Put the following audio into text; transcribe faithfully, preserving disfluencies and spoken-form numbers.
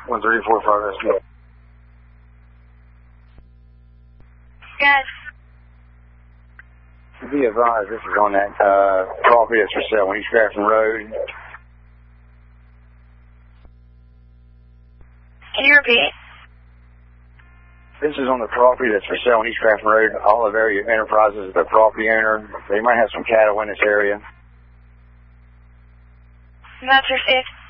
one three four progress. Yes. Be advised, this is on that uh, property that's for sale on East Grafton Road. Can you repeat? This is on the property that's for sale on East Grafton Road. Olive Area Enterprises is the property owner. They might have some cattle in this area. That's your fifth.